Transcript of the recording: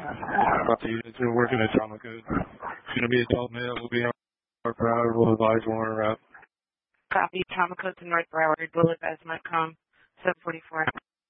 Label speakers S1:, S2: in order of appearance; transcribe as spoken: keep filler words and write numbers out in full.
S1: About the units who are working at trauma code. It's going to be adult male. We'll be on our Broward. We'll advise warrant route.
S2: Copy. Trauma code to North Broward. Will advise might come. seven forty-four.